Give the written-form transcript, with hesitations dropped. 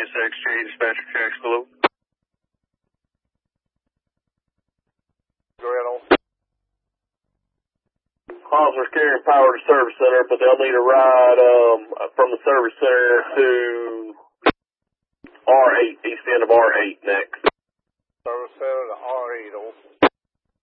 CSXJ, dispatcher checks below. Go ahead on. Officers carrying power to service center, but they'll need a ride from the service center to R8, east end of R8 next. Service center to R8,